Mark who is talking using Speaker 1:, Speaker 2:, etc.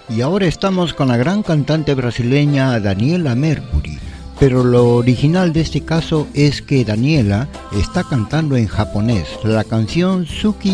Speaker 1: Y ahora estamos con la gran cantante brasileña Daniela Mercury. Pero lo original de este caso es que Daniela está cantando en japonés la canción Suki